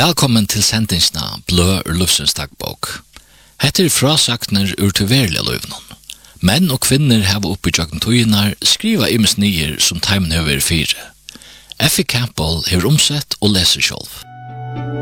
Velkommen til sendingsna Blø ur Lufsens dagbok. Hette frasakner ur til verlige løvnen. Menn og kvinner har oppi tjøkken tøynar skriva imes nyer som teimen høver fire. Effie Campbell har omsett og leser sjálv.